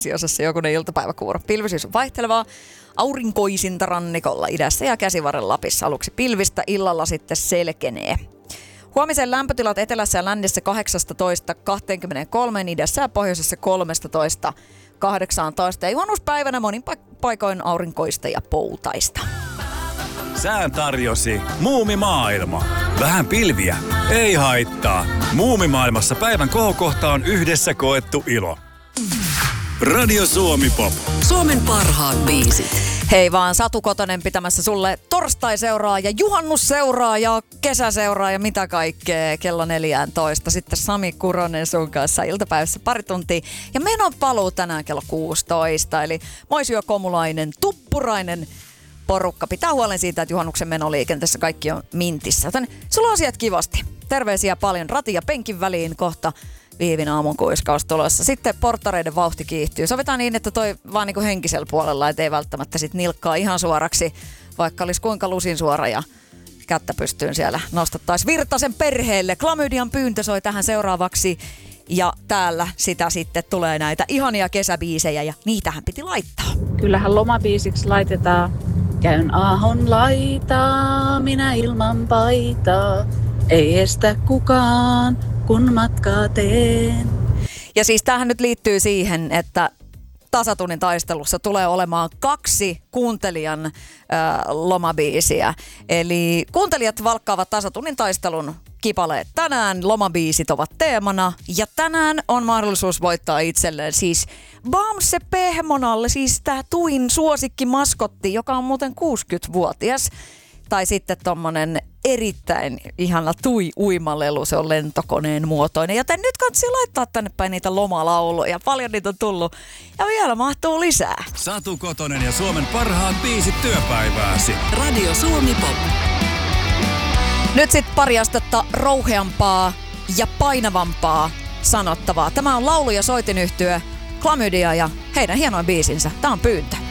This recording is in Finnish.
osassa jokunen iltapäiväkuuro. Pilvisyys on vaihtelevaa, aurinkoisinta rannikolla idässä ja Käsivarren Lapissa. Aluksi pilvistä, illalla sitten selkenee. Huomisen lämpötilat etelässä ja lännessä 18-23, idässä ja pohjoisessa 13-18. Ja juhannuspäivänä monin paikoin aurinkoista ja poutaista. Sään tarjosi Muumimaailma. Vähän pilviä, ei haittaa. Muumimaailmassa päivän kohokohta on yhdessä koettu ilo. Radio Suomi Pop. Suomen parhaat biisit. Hei vaan, Satu Kotonen pitämässä sulle torstai-seuraa ja juhannusseuraa ja kesäseuraa ja mitä kaikkea kello 14. Sitten Sami Kuronen sun kanssa iltapäivässä pari tuntia. Ja menon paluu tänään kello 16. Eli Moisio Komulainen, Tuppurainen porukka pitää huolen siitä, että juhannuksen menoliikenteessä kaikki on mintissä. Joten sulla on asiat kivasti. Terveisiä paljon ratin ja penkin väliin kohta. Viivin aamun kuiskaus tulossa. Sitten porttareiden vauhti kiihtyy. Sovitaan niin, että toi vaan niinku henkisellä puolella, et ei välttämättä sit nilkkaa ihan suoraksi, vaikka olisi kuinka lusin suora ja kättä pystyyn siellä nostattaisi Virtasen perheelle. Klamydian pyyntö soi tähän seuraavaksi. Ja täällä sitä sitten tulee näitä ihania kesäbiisejä ja niitähän piti laittaa. Kyllähän lomabiisiksi laitetaan. Käyn aahon laitaa, minä ilman paitaa. Ei estä kukaan, kun matkaa teen. Ja siis tämähän nyt liittyy siihen, että tasatunnin taistelussa tulee olemaan 2 kuuntelijan lomabiisiä. Eli kuuntelijat valkkaavat tasatunnin taistelun kipaleet tänään. Lomabiisit ovat teemana ja tänään on mahdollisuus voittaa itselleen siis Bamse Pehmonalle, siis tää Tuin suosikkimaskotti, joka on muuten 60-vuotias. Tai sitten tommonen erittäin ihana Tui-uimalelu, se on lentokoneen muotoinen. Joten nyt katsi laittaa tänne päin niitä lomalauluja. Paljon niitä on tullut ja vielä mahtuu lisää. Satu Kotonen ja Suomen parhaat biisit työpäivääsi. Radio Suomi Pop. Nyt sit pari astetta rouheampaa ja painavampaa sanottavaa. Tämä on laulu- ja soitinyhtye Klamydia ja heidän hienoin biisinsä. Tää on Pyyntö.